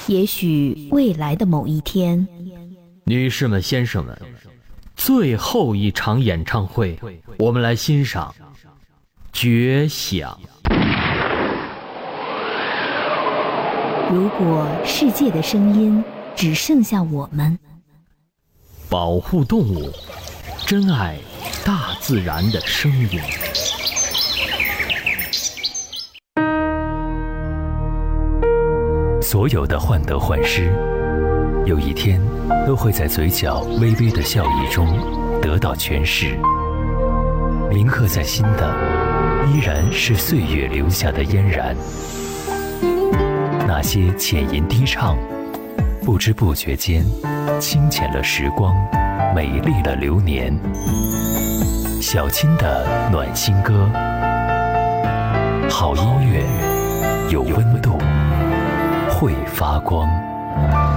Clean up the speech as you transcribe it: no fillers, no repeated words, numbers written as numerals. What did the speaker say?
也许未来的某一天， 女士们、先生们，最后一场演唱会，我们来欣赏《绝响》。 如果世界的声音只剩下我们， 保护动物，珍爱大自然的声音。 所有的患得患失，有一天都会在嘴角微微的笑意中得到诠释。铭刻在心的，依然是岁月留下的嫣然。那些浅吟低唱，不知不觉间清浅了时光，美丽了流年。小青的暖心歌，好音乐有温度，会发光。